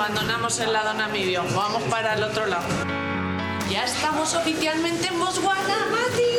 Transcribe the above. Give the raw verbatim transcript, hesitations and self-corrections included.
abandonamos el lado namibio. Vamos para el otro lado. Ya estamos oficialmente en Botswana, Mati.